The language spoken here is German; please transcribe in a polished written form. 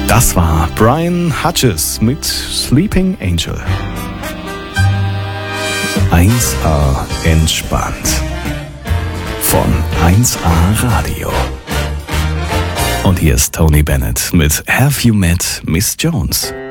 Das war Brian Hutches mit Sleeping Angel. 1A entspannt. Von 1A Radio. Und hier ist Tony Bennett mit Have You Met Miss Jones?